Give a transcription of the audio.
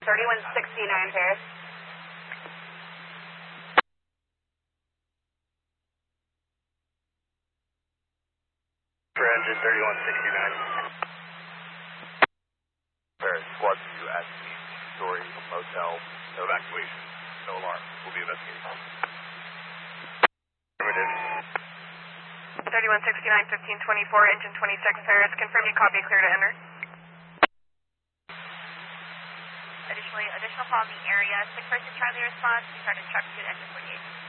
3169 Paris. For engine 3169. Paris, Squad 2 at the two-story motel. No evacuation. No alarm. We'll be investigating. Affirmative. 3169, 1524, engine 26 Paris. Confirm you copy, clear to enter. Additional call in the area. 6 person Charlie response. We started truck 2 at engine 48.